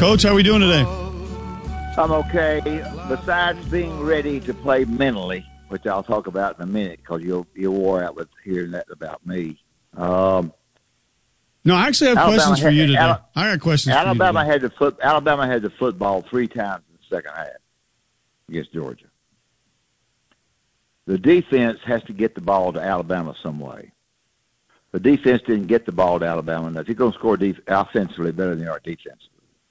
Coach, how are we doing today? I'm okay. Besides being ready to play mentally, which I'll talk about in a minute because you'll wore out with hearing that about me. No, I actually have questions for you today. I got questions for you today. Alabama had the football 3 times in the second half against Georgia. The defense has to get the ball to Alabama some way. The defense didn't get the ball to Alabama enough. You're going to score offensively better than you are defensively.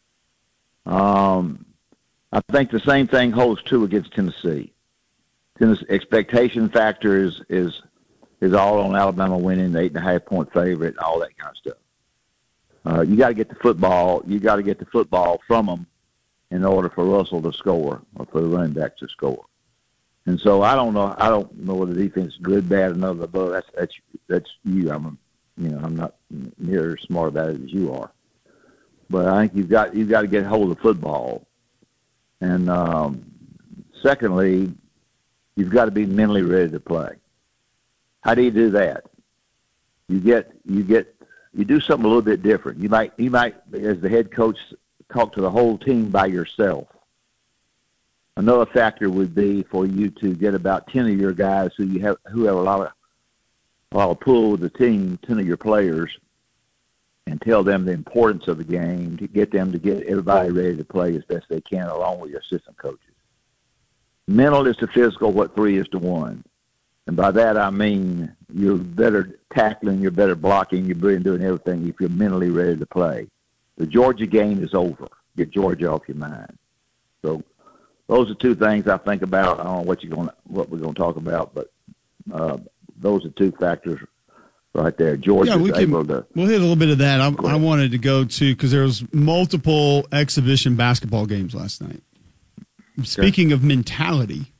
I think the same thing holds true against Tennessee. Tennessee's expectation factor is all on Alabama winning, the 8.5-point favorite, all that kind of stuff. You got to get the football. You got to get the football from them in order for Russell to score or for the running back to score. And so I don't know. I don't know whether the defense is good, bad, or another. But that's you. I'm not near as smart about it as you are. But I think you've got to get hold of the football. And secondly, you've got to be mentally ready to play. How do you do that? You do something a little bit different. You might, as the head coach, talk to the whole team by yourself. Another factor would be for you to get about 10 of your guys who have a lot of pull with the team, 10 of your players, and tell them the importance of the game to get them to get everybody ready to play as best they can, along with your assistant coaches. Mental is to physical what 3 is to 1. And by that I mean you're better tackling, you're better blocking, you're better doing everything if you're mentally ready to play. The Georgia game is over. Get Georgia off your mind. So those are 2 things I think about. I don't know what we're going to talk about, but those are 2 factors right there. Georgia's we'll hit a little bit of that. I wanted to go to because there was multiple exhibition basketball games last night. Speaking of mentality,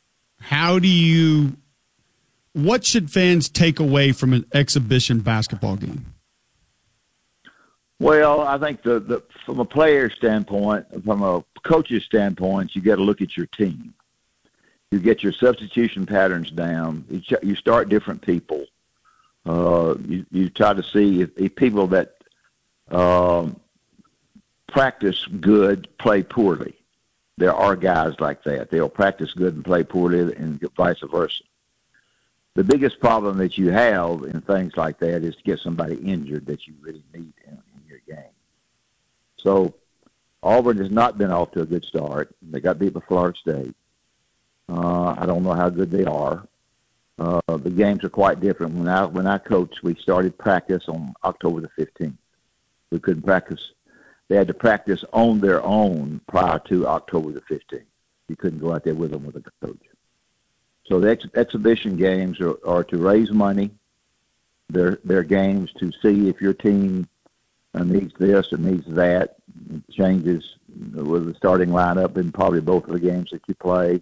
what should fans take away from an exhibition basketball game? Well, I think from a player standpoint, from a coach's standpoint, you got to look at your team. You get your substitution patterns down. You start different people. You try to see if people that practice good play poorly. There are guys like that. They'll practice good and play poorly, and vice versa. The biggest problem that you have in things like that is to get somebody injured that you really need in your game. So Auburn has not been off to a good start. They got beat by Florida State. I don't know how good they are. The games are quite different. When I coached, we started practice on October the 15th. We couldn't practice. They had to practice on their own prior to October the 15th. You couldn't go out there with them with a coach. So the exhibition games are to raise money. They're games to see if your team needs this or needs that. It changes with the starting lineup in probably both of the games that you play.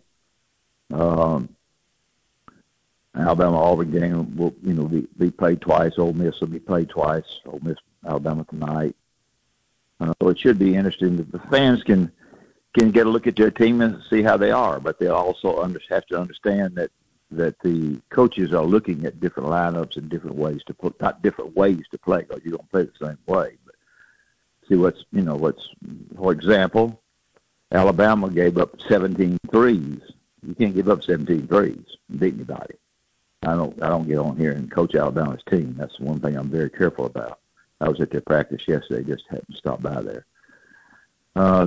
Alabama-Auburn game will be played twice. Ole Miss will be played twice. Ole Miss, Alabama tonight. So it should be interesting that the fans can get a look at their team and see how they are, but they also have to understand that the coaches are looking at different lineups and different ways to put, not different ways to play, because you don't play the same way. But see what's, for example, Alabama gave up 17 threes. You can't give up 17 threes and beat anybody. I don't get on here and coach Alabama's team. That's one thing I'm very careful about. I was at their practice yesterday, just happened to stop by there. I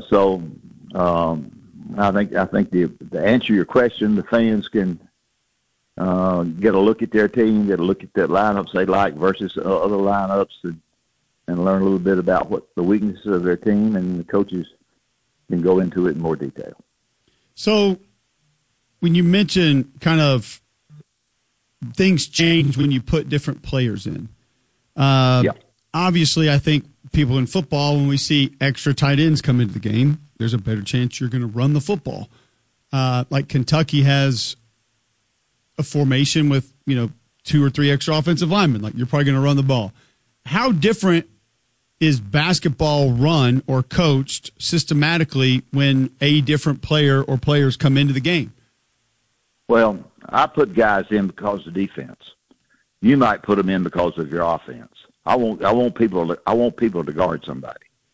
think to answer your question, the fans can get a look at their team, get a look at the lineups they like versus other lineups, and learn a little bit about what the weaknesses of their team, and the coaches can go into it in more detail. So when you mention kind of things change when you put different players in, obviously I think people in football, when we see extra tight ends come into the game, there's a better chance you're going to run the football. Like Kentucky has a formation with, 2 or 3 extra offensive linemen. Like, you're probably going to run the ball. How different is basketball run or coached systematically when a different player or players come into the game? Well, I put guys in because of defense. You might put them in because of your offense. I want people to guard somebody.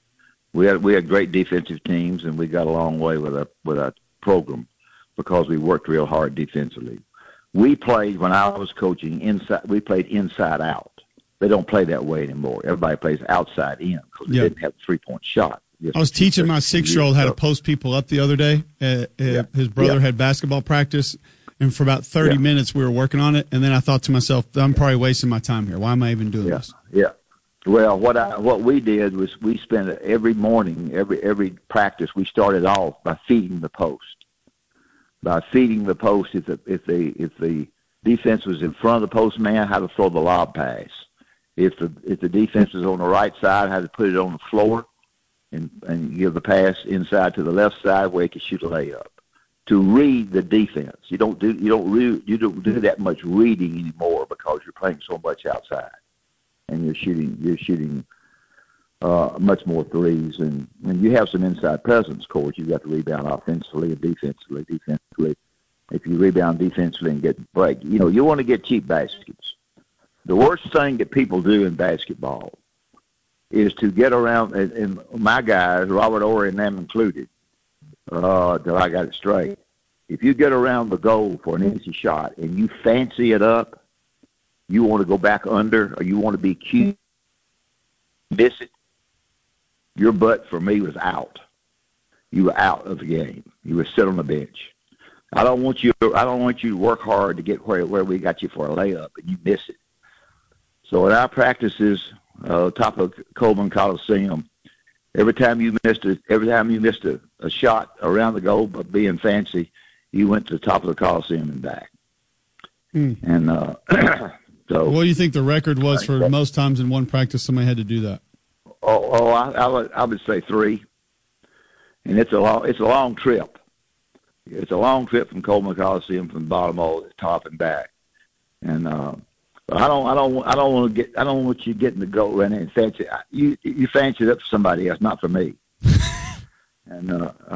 We had great defensive teams, and we got a long way with our program because we worked real hard defensively. We played, when I was coaching, inside. We played inside out. They don't play that way anymore. Everybody plays outside in because they didn't have a 3-point shot. I was teaching my 6-year-old how to post people up the other day. His brother had basketball practice, and for about 30 minutes we were working on it. And then I thought to myself, I'm probably wasting my time here. Why am I even doing this? Yeah. Well, what we did was we spent every morning, every practice, we started off by feeding the post. By feeding the post, if the defense was in front of the post man, how to throw the lob pass. If the defense was on the right side, how to put it on the floor and give the pass inside to the left side where he could shoot a layup. To read the defense, you don't do that much reading anymore because you're playing so much outside, and you're shooting much more threes, and you have some inside presence. Of course, you got to rebound offensively and defensively. If you rebound defensively and get break, you want to get cheap baskets. The worst thing that people do in basketball is to get around, and my guys, Robert Horry and them included, till I got it straight. If you get around the goal for an easy shot and you fancy it up, you want to go back under, or you want to be cute, miss it, your butt for me was out. You were out of the game. You were sit on the bench. I don't want you to work hard to get where we got you for a layup and you miss it. So in our practices, top of Coleman Coliseum, every time you missed a shot around the goal, but being fancy, you went to the top of the Coliseum and back. And so, what do you think the record was for most times in one practice somebody had to do that? I would say 3, and it's a long trip. It's a long trip from Coleman Coliseum from Baltimore to the top and back, and I don't want you getting the goal running and fancy. You fancy it up for somebody else, not for me. And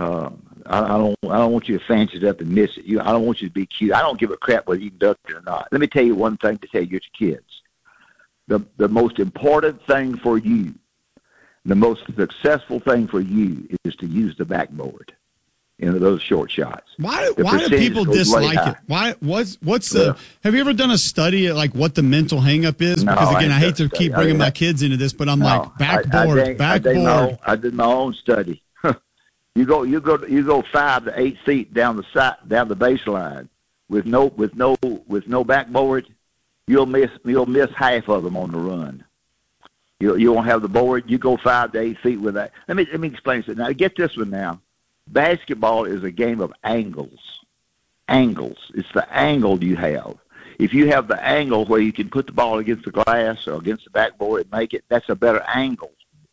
I don't want you to fancy it up and miss it. I don't want you to be cute. I don't give a crap whether you can dunk it or not. Let me tell you one thing to tell your kids. The most important thing for you, the most successful thing for you, is to use the backboard in those short shots. Why do people dislike it? Have you ever done a study at what the mental hang-up is? Because again, I hate to keep bringing my kids into this, but I'm backboard. I did my own study. You go 5 to 8 feet down the baseline with no backboard. You'll miss half of them on the run. You won't have the board. You go 5 to 8 feet with that. Let me explain this. Now get this one now. Basketball is a game of angles. Angles. It's the angle you have. If you have the angle where you can put the ball against the glass or against the backboard and make it, that's a better angle.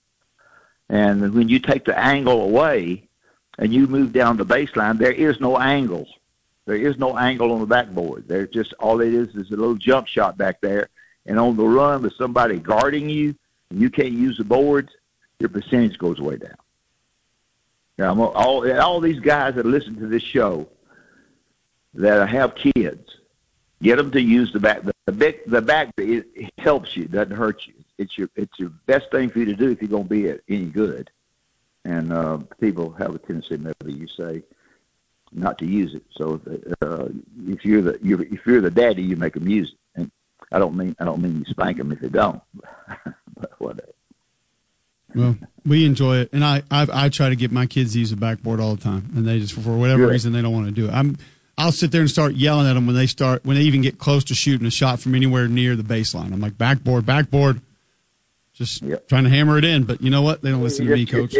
And when you take the angle away and you move down the baseline, there is no angle. There is no angle on the backboard. There's just all it is a little jump shot back there. And on the run with somebody guarding you, and you can't use the boards, your percentage goes way down. Now, all these guys that listen to this show that have kids, get them to use the back. The back it helps you, doesn't hurt you. It's your best thing for you to do if you're going to be any good. And people have a tendency, maybe you say, not to use it. So if you're the daddy, you make them use it. And I don't mean you spank them if they don't. But whatever. Well, we enjoy it, and I try to get my kids to use the backboard all the time, and they just, for whatever reason, they don't want to do it. I'll sit there and start yelling at them when they even get close to shooting a shot from anywhere near the baseline. I'm like, backboard, just trying to hammer it in. But you know what? They don't listen to me, Coach.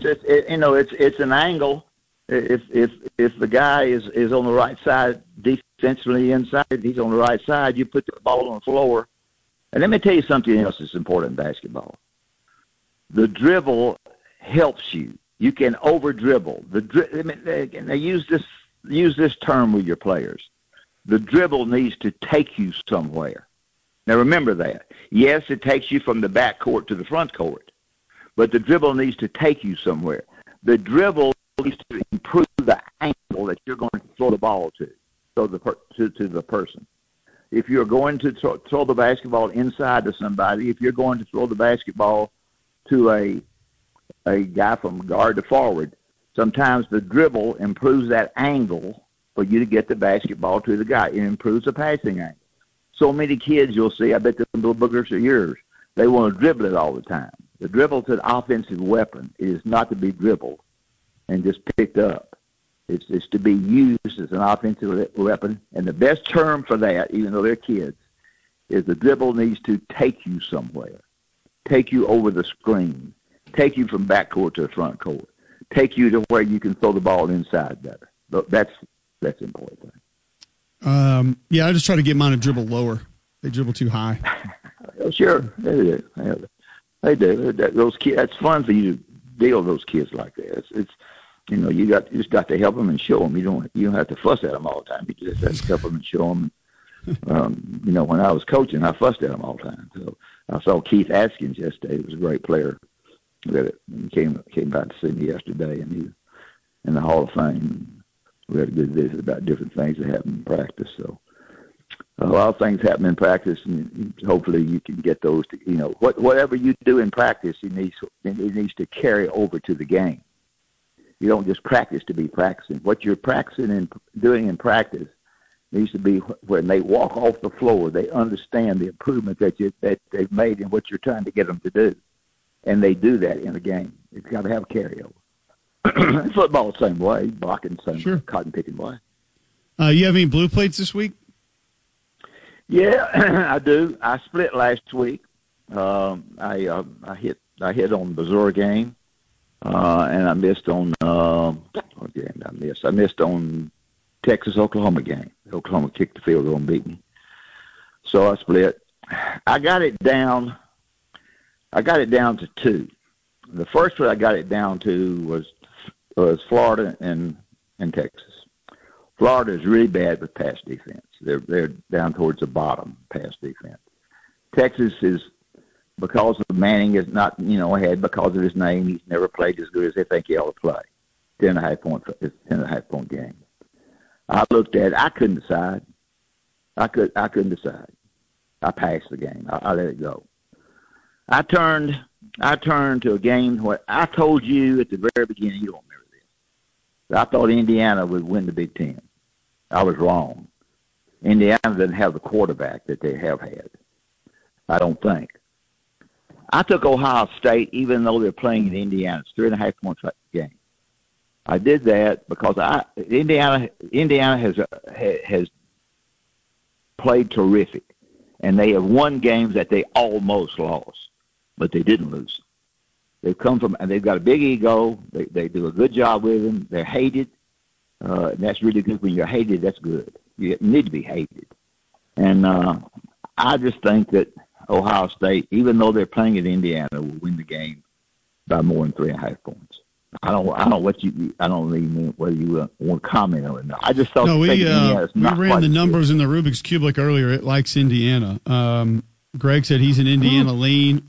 It's an angle. If the guy is on the right side, defensively inside, he's on the right side. You put the ball on the floor, and let me tell you something else that's important in basketball. The dribble helps you. You can over dribble. Now use this term with your players. The dribble needs to take you somewhere. Now remember that. Yes, it takes you from the back court to the front court, but the dribble needs to take you somewhere. The dribble needs to improve the angle that you're going to throw the ball to the person. If you're going to throw the basketball inside to somebody, if you're going to throw the basketball to a a guy from guard to forward, sometimes the dribble improves that angle for you to get the basketball to the guy. It improves the passing angle. So many kids you'll see, I bet the little boogers are yours, they want to dribble it all the time. The dribble is an offensive weapon. It is not to be dribbled and just picked up. It's to be used as an offensive weapon. And the best term for that, even though they're kids, is the dribble needs to take you somewhere, take you over the screen, take you from backcourt to the front court, take you to where you can throw the ball inside better. That's the important thing. Yeah, I just try to get mine to dribble lower. They dribble too high. Oh, sure, they do. They do. Those kids. That's fun for you to deal with those kids like that. It's you just got to help them and show them. You don't have to fuss at them all the time. You just have to help them and show them. When I was coaching, I fussed at them all the time. So I saw Keith Atkins yesterday. He was a great player. He came back to see me yesterday, and he in the Hall of Fame. We had a good visit about different things that happen in practice. So a lot of things happen in practice, and hopefully you can get those to, whatever you do in practice, it needs to carry over to the game. You don't just practice to be practicing. What you're practicing and doing in practice needs to be when they walk off the floor, they understand the improvement that they've made in what you're trying to get them to do. And they do that in a game. It's got to have a carryover. Football, the same way. Blocking, the same way. Cotton picking way. You have any blue plates this week? Yeah, I do. I split last week. I hit on the Missouri game, and I missed on what game did I miss? I missed on Texas-Oklahoma game. Oklahoma kicked the field goal and beat me. So I split. I got it down to 2. The first one I got it down to was Florida and Texas. Florida is really bad with pass defense. They're down towards the bottom pass defense. Texas is, because of Manning is not ahead because of his name. He's never played as good as they think he ought to play. 10.5 point game. I looked at it. I couldn't decide. I couldn't decide. I passed the game. I let it go. I turned to a game where I told you at the very beginning, you don't remember this, I thought Indiana would win the Big Ten. I was wrong. Indiana doesn't have the quarterback that they have had. I don't think. I took Ohio State, even though they're playing in Indiana. It's 3.5 point game. I did that because Indiana has played terrific, and they have won games that they almost lost, but they didn't lose. They've come from, and they've got a big ego. They do a good job with them. They're hated, and that's really good. When you're hated, that's good. You need to be hated, and I just think that Ohio State, even though they're playing at Indiana, will win the game by more than 3.5 points. I don't even whether you want to comment on it. No, I just thought we ran the numbers in the Rubik's Cube like earlier. It likes Indiana. Greg said he's an Indiana lean.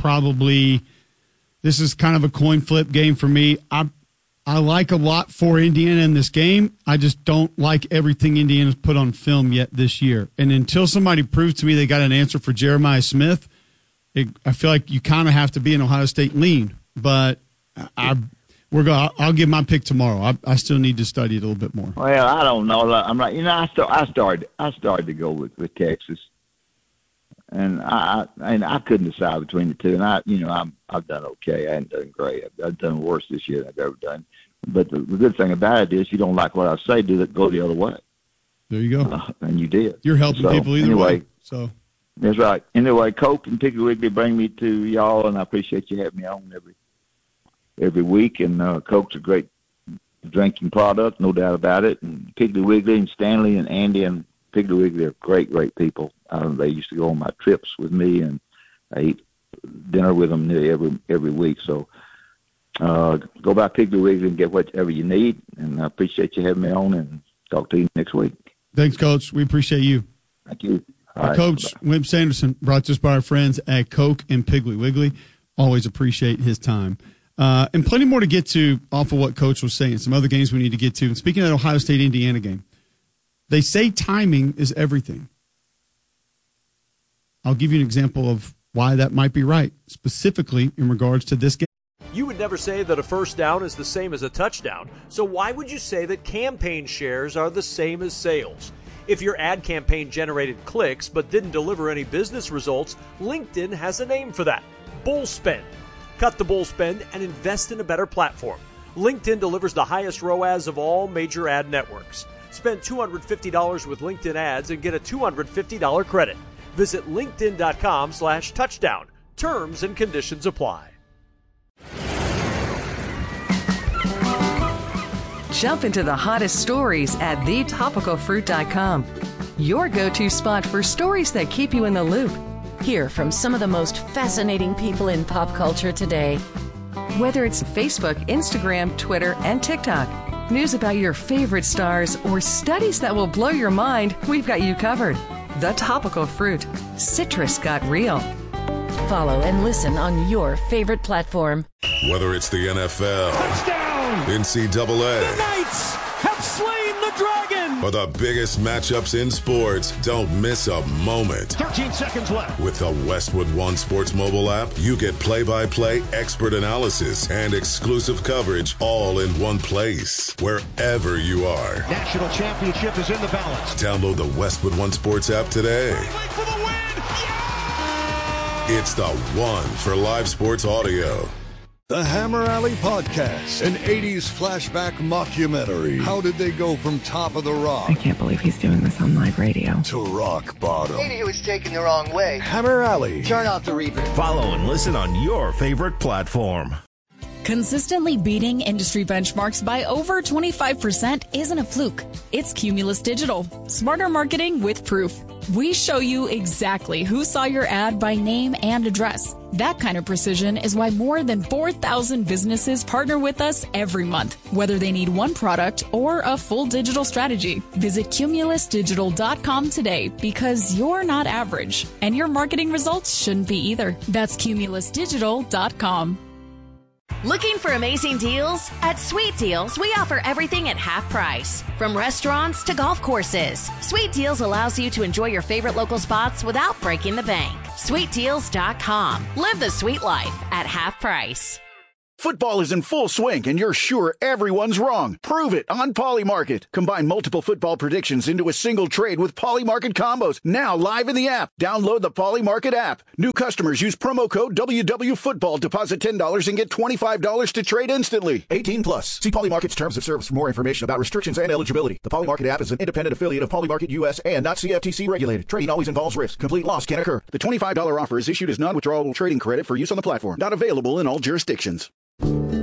This is kind of a coin flip game for me. I like a lot for Indiana in this game. I just don't like everything Indiana's put on film yet this year. And until somebody proves to me they got an answer for Jeremiah Smith, I feel like you kind of have to be an Ohio State lean. But I'll give my pick tomorrow. I still need to study it a little bit more. Well, I don't know. I'm like, I started to go with Texas, and I couldn't decide between the two. And I've done okay. I haven't done great. I've done worse this year than I've ever done. But the good thing about it is, if you don't like what I say, go the other way. There you go. And you did. You're helping people either way. So that's right. Anyway, Coke and Piggly Wiggly bring me to y'all, and I appreciate you having me on every week. And Coke's a great drinking product, no doubt about it. And Piggly Wiggly and Stanley and Andy and Piggly Wiggly are great, great people. They used to go on my trips with me, and I eat dinner with them nearly every week. So go by Piggly Wiggly and get whatever you need. And I appreciate you having me on, and talk to you next week. Thanks, Coach. We appreciate you. Thank you. Coach Wimp Sanderson, brought to us by our friends at Coke and Piggly Wiggly. Always appreciate his time. And plenty more to get to off of what Coach was saying. Some other games we need to get to. And speaking of that Ohio State-Indiana game, they say timing is everything. I'll give you an example of why that might be right, specifically in regards to this game. You would never say that a first down is the same as a touchdown, so why would you say that campaign shares are the same as sales? If your ad campaign generated clicks but didn't deliver any business results, LinkedIn has a name for that: bull spend. Cut the bull spend and invest in a better platform. LinkedIn delivers the highest ROAS of all major ad networks. Spend $250 with LinkedIn ads and get a $250 credit. Visit linkedin.com/touchdown. Terms and conditions apply. Jump into the hottest stories at thetopicalfruit.com. Your go-to spot for stories that keep you in the loop. Hear from some of the most fascinating people in pop culture today. Whether it's Facebook, Instagram, Twitter, and TikTok, news about your favorite stars, or studies that will blow your mind, we've got you covered. The Topical Fruit. Citrus got real. Follow and listen on your favorite platform. Whether it's the NFL, touchdown, NCAA, the Knights have slain the dragon, or the biggest matchups in sports, don't miss a moment. 13 seconds left. With the Westwood One Sports mobile app, you get play-by-play expert analysis and exclusive coverage all in one place, wherever you are. National championship is in the balance. Download the Westwood One Sports app today. For the win! It's the one for live sports audio. The Hammer Alley Podcast, an 80s flashback mockumentary. How did they go from top of the rock? I can't believe he's doing this on live radio. To rock bottom. Maybe he was taken the wrong way. Hammer Alley. Turn off the replay. Follow and listen on your favorite platform. Consistently beating industry benchmarks by over 25% isn't a fluke. It's Cumulus Digital. Smarter marketing with proof. We show you exactly who saw your ad by name and address. That kind of precision is why more than 4,000 businesses partner with us every month, whether they need one product or a full digital strategy. Visit cumulusdigital.com today, because you're not average, and your marketing results shouldn't be either. That's cumulusdigital.com. Looking for amazing deals? At Sweet Deals, we offer everything at half price. From restaurants to golf courses, Sweet Deals allows you to enjoy your favorite local spots without breaking the bank. SweetDeals.com. Live the sweet life at half price. Football is in full swing, and you're sure everyone's wrong. Prove it on Polymarket. Combine multiple football predictions into a single trade with Polymarket combos. Now live in the app. Download the Polymarket app. New customers use promo code WWFootball. Deposit $10 and get $25 to trade instantly. 18 plus. See Polymarket's terms of service for more information about restrictions and eligibility. The Polymarket app is an independent affiliate of Polymarket US and not CFTC regulated. Trading always involves risk. Complete loss can occur. The $25 offer is issued as non-withdrawable trading credit for use on the platform. Not available in all jurisdictions.